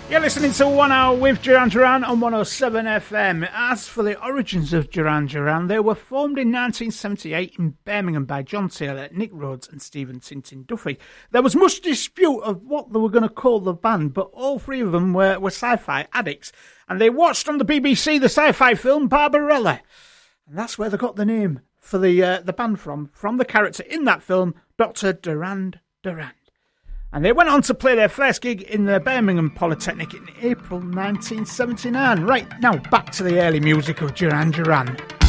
You're listening to 1 Hour with Duran Duran on 107 FM. As for the origins of Duran Duran, they were formed in 1978 in Birmingham by John Taylor, Nick Rhodes and Stephen Tintin Duffy. There was much dispute of what they were going to call the band, but all three of them were sci-fi addicts. And they watched on the BBC the sci-fi film Barbarella. And that's where they got the name for the band from the character in that film, Dr. Durand Durand. And they went on to play their first gig in the Birmingham Polytechnic in April 1979. Right, now back to the early music of Duran Duran.